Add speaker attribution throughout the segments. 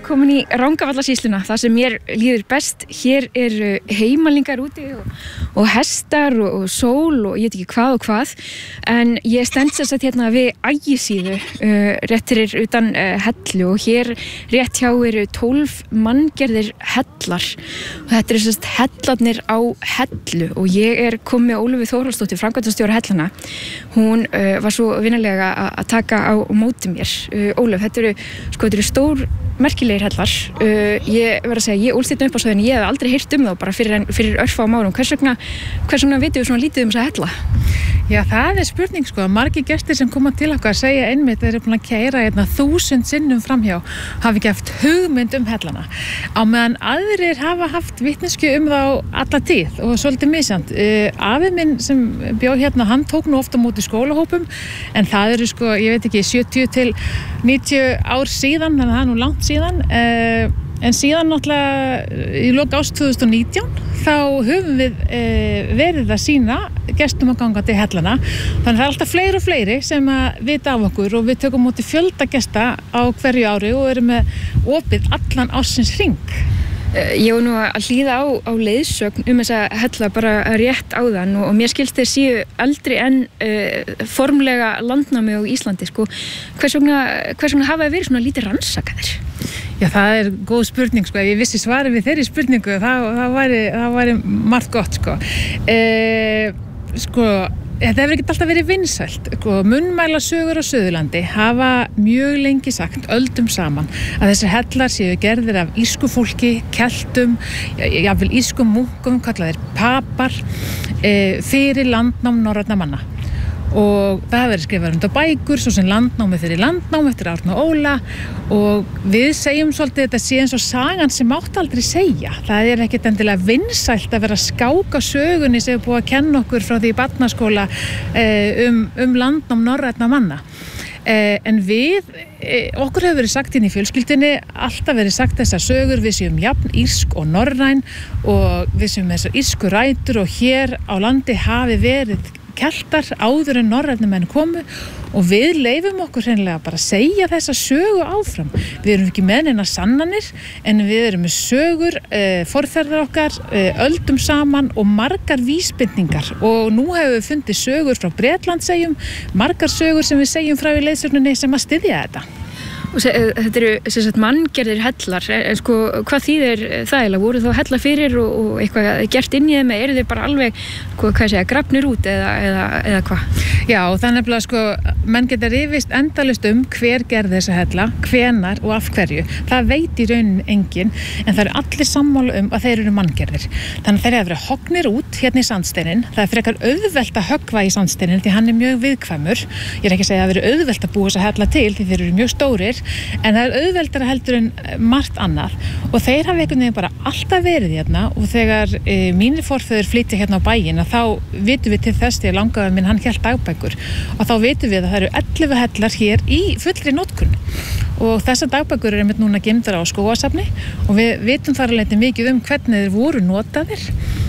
Speaker 1: komin í Rangárvallasýsluna, það sem mér líður best. Hér eru heimalingar úti og hestar og sól og ég veit ekki hvað og hvað. En ég stend þess að hérna við Ægisíðu, rétt fyrir utan Hellu, og hér rétt hjá eru 12 manngerðir hellar. Og þetta eru sérst hellarnir á Hellu og ég komið með Ólöfu Þórhallsdóttir, framkvæmdastjóra Hellana. Hún var svo vinarlega að taka á móti mér. Ólöf, þetta eru stór merkilegir hellar. Ég verð að segja, ég ólst þetta upp á svæðinu, ég hef aldrei heyrt þá bara fyrir örfáum árum. Hvers vegna vitum við svona lítið þessa hella?
Speaker 2: Já, það spurning sko. Margir gestir sem koma til okkar segja einmitt þeir eru búin að keyra 1000 sinnum framhjá, hafi ekki haft hugmynd hellana. Á meðan aðrir hafa haft vitneskju þá alla tíð og svolítið misjant. Afi minn sem bjó hérna, hann tók nú ofta á móti skólahópum, en það eru sko, ég veit ekki, 70 til 90 ár síðan, þannig að það nú langt síðan. En síðan náttúrulega í lok árs 2019 þá höfum við verið að sýna gestum að ganga til hellana. Þannig það alltaf fleiri og fleiri sem að vita af okkur og við tökum móti fjölda gesta á hverju ári og erum með opið allan ársins hring.
Speaker 1: Ég var nú að hlýða á leiðsögn þessa hella bara rétt áðan og mér skilst þeir séu eldri en formlega landnámi á Íslandi. Sko. Hvers vegna hafa þeir verið svona lítið rannsakaðir?
Speaker 2: Já, það góð spurning, sko. Ef ég vissi svarið við þeirri spurningu, það væri margt gott, sko. Þetta hefur ekki alltaf verið vinsælt. Munnmælasögur á Suðurlandi hafa mjög lengi sagt, öldum saman, að þessir hellar séu gerðir af írsku fólki, keltum, jafnvel írskum munkum, kallaðir papar, fyrir landnám norrænna manna. Og það hefur verið skrifað bækur, svo sem landnámi fyrir landnám eftir Árna Óla, og við segjum svolítið þetta sé eins og sagan sem mátt aldrei segja. Það ekkert endilega vinsælt að vera að skáka sögunni sem búið að kenna okkur frá því í barnaskóla landnám norrænna manna. En okkur hefur verið sagt inn í fjölskyldunni, alltaf verið sagt þessar sögur, við séum jafn írsk og norræn og við séum þessar írsku rætur og hér á landi hafi verið keltar áður en norrænir menn komu og við leyfum okkur hreinlega bara að segja þessa sögu áfram. Við erum ekki með neina sannanir en við erum með sögur, forfeðrar okkar, öldum saman og margar vísbendingar og nú hefur við fundið sögur frá Bretlandseyjum, margar sögur sem við segjum frá í leiðsögninni sem að styðja þetta.
Speaker 1: Og þetta eru sem sagt manngerðir hellar, sko, hvað þýðir það eiginlega? Voru þá hellar fyrir og eitthvað gert inn í þeim, eða eru þeir bara alveg, grafnir út eða hvað?
Speaker 2: Já, það nefnilega, sko, menn geta rifist endalaust hver gerði þessa hella, hvenar og af hverju. Það veit í rauninni enginn, en það eru allir sammála að þeir eru manngerðir. Þannig að þeir hafa verið hognir út hérna í sandsteinin. Það frekar auðvelt að höggva í sandsteinin því hann mjög viðkvæmur. Ég ekki að segja að það verið auðvelt að búa þessa hella til því þeir eru mjög stórir. En það auðveldara heldur en margt annað og þeir hafa einhvern veginn bara alltaf verið hérna og þegar mínir forfeður flytja hérna á bæinn þá vitum við til þess því að langafi minn hann hélt dagbækur og þá vitum við að það eru 11 hellar hér í fullri notkun og þessar dagbækur eru einmitt núna geymdar á Skógasafni og við vitum þar alveg mikið hvernig þeir voru notaðir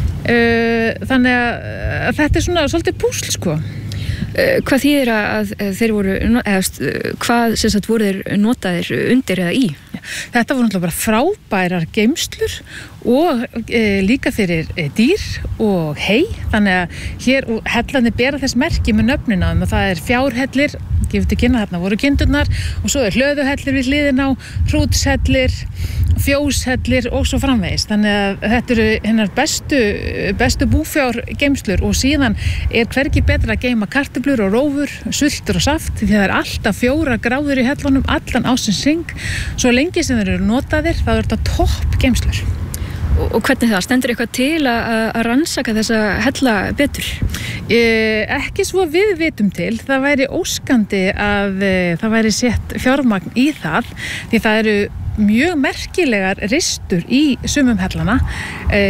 Speaker 2: þannig að þetta svona svolítið púsl sko.
Speaker 1: Hvað þýðir að þeir voru, hvað sem sagt voru þeir notaðir undir eða í?
Speaker 2: Þetta voru náttúrulega bara frábærar geymslur og líka fyrir dýr og hey, þannig að hér hellarnir bera þess merki með nöfnina og það fjárhellir, gefur til kynna þarna voru kindurnar og svo hlöðuhellir við hliðina á, hrútshellir, fjóshellir og svo framvegis. Þannig að þetta eru hennar bestu búfjárgeymslur og síðan hvergi betra að geyma kartöflur og rófur, sultur og saft því það alltaf 4 gráður í hellunum allan ársins hring. Svo lengi sem þeir eru notaðir þá þetta topp geymslur.
Speaker 1: Og hvernig það? Stendur eitthvað til að rannsaka þessa hella betur?
Speaker 2: Ekki svo við vitum til. Það væri óskandi að það væri sett fjármagn í það því það eru mjög merkilegar ristur í sumum hellana. Við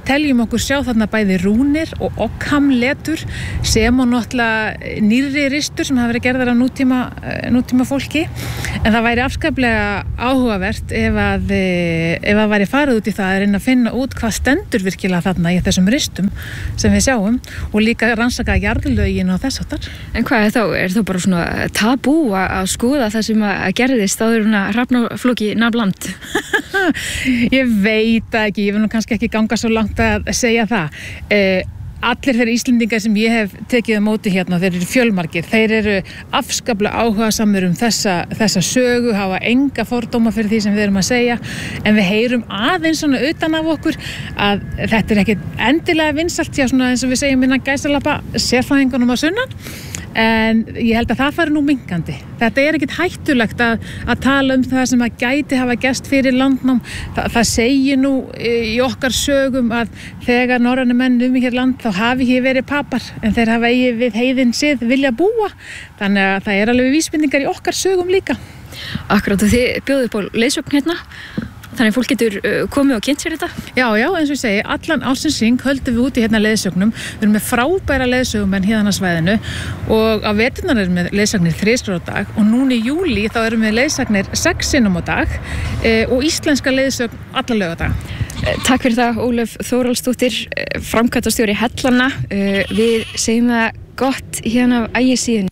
Speaker 2: teljum okkur sjá þarna bæði rúnir og Ockham-letur sem og náttúrulega nýrri ristur sem hafa verið gerðar af nútíma fólki. En það væri afskaplega áhugavert ef að væri farið út í það að reyna að finna út hvað stendur virkilega þarna í þessum ristum sem við sjáum og líka rannsaka jarðlögin og þess áttar.
Speaker 1: En hvað er þá? Er þá bara svona tabú að skoða það sem að gerðist áður en að hrafnaflóki nam land?
Speaker 2: Ég veit ekki, ég vil nú kannski ekki ganga svo langt að segja það. Allir þeir Íslendingar sem ég hef tekið á móti hérna, þeir eru fjölmargir, þeir eru afskaplega áhugasamir þessa sögu, hafa enga fordóma fyrir því sem við erum að segja, en við heyrum aðeins svona utan af okkur að þetta er ekkert endilega vinsælt hjá svona eins og við segjum innan gæsalappa sérfræðingunum á sunnan. En ég held að það fari nú minnkandi. Þetta er ekkert hættulegt að tala það sem að gæti hafa gerst fyrir landnám. Það segir nú í okkar sögum að þegar norrænir menn hér land þá hafi hér verið papar en þeir hafa eigi við heiðin sið vilja búa. Þannig að það er alveg vísbendingar í okkar sögum líka.
Speaker 1: Akkurat, og þið bjóðuð upp á leiðsögn hérna. Þannig að fólk getur komið og kynnt sér þetta?
Speaker 2: Já, eins og ég segi, allan ársins hring höldum við úti hérna leiðsögnum. Við erum með frábæra leiðsögumenn hérna á svæðinu og á veturnar erum við leiðsagnir 3 sinnum á dag og núna í júlí þá erum við leiðsagnir 6 sinnum á dag og íslenska leiðsögn alla laugardaga.
Speaker 1: Takk fyrir það, Ólöf Þórhallsdóttir, framkvæmdastjóri Hellana. Við segjum það gott hérna á Ægisíðunni.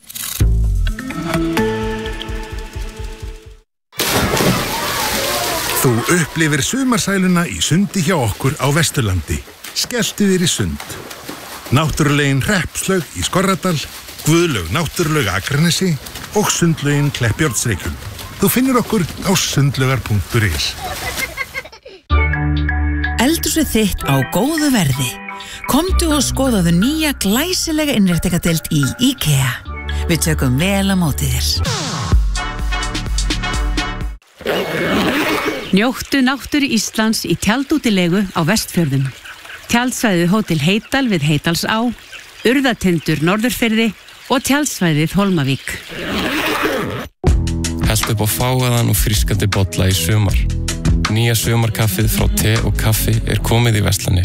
Speaker 3: Þú upplifir sumarsæluna í sundi hjá okkur á Vesturlandi. Skelltu þér í sund. Náttúrulegin Hreppslaug í Skorradal, Guðlaug náttúruleg Akranesi og sundlaugin Kleppjárnsreykjum. Þú finnur okkur á sundlaugar.is.
Speaker 4: Eldhúsið þitt á góðu verði. Komdu og skoðaðu nýja glæsilega innréttingadeild í IKEA. Við tökum vel á móti þér.
Speaker 5: Njóttu náttúru Íslands í tjaldútilegu á Vestfjörðum. Tjaldsvæðið Hótel Heydal við Heydalsá, Urðatindur Norðurfirði og tjaldsvæðið Hólmavík.
Speaker 6: Helltu upp á fágaðan og frískandi bolla í sumar. Nýja sumarkaffið frá te og kaffi er komið í verslanir.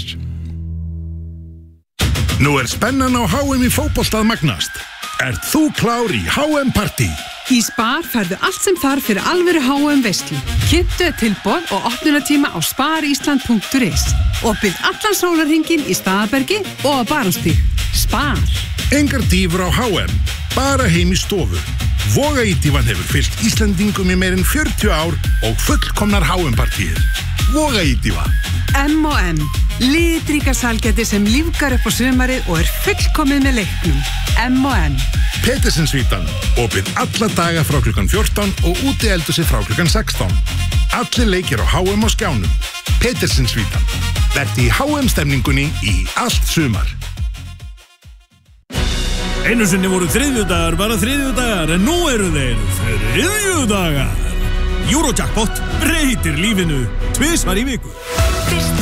Speaker 3: Nú er spennan á HM í fótbolta að magnast. Ert þú klár í HM Party?
Speaker 7: Í Spar færðu allt sem þarf fyrir alvöru HM veislu. Kynntu tilboð og opnunartíma á sparisland.is. Opið allan sólarhringinn í Staðarbergi og á Barónsstíg. Spar.
Speaker 3: Engar dýfur á HM, bara heim í stofu. Vogaítífan hefur fylgt Íslendingum í meirinn 40 ár og fullkomnar HM-partíir. Vogaítífa.
Speaker 7: M&M. Litríka sælgæti sem lífgar upp á sumarið og er fullkomið með leiknum. M&M.
Speaker 3: Petersinsvítan, opið alla daga frá klukkan 14 og útieldhúsið frá klukkan 16. Allir leikir á HM á skjánum. Petersinsvítan. Vertu í HM-stemningunni í allt sumar.
Speaker 8: Einu sinni voru þriðjudagar bara þriðjudagar, en nú eru þeir þriðjudagar. Eurojackpot breytir lífinu 2 í viku.